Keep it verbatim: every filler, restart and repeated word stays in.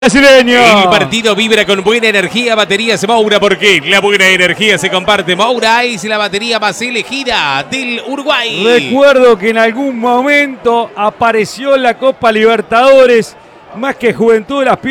Brasileño. El partido vibra con buena energía, baterías Moura, porque la buena energía se comparte. Moura es la batería más elegida del Uruguay. Recuerdo que en algún momento apareció en la Copa Libertadores, más que Juventud de las